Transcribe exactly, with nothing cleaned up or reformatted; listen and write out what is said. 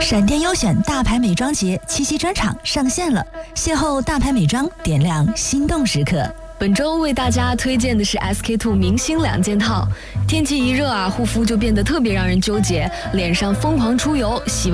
闪电优选大牌美妆节七夕专场上线了，邂逅大牌美妆，点亮心动时刻。 本周为大家推荐的是 S K two 明星两件套。天气一热啊，护肤就变得特别让人纠结，脸上疯狂出油，洗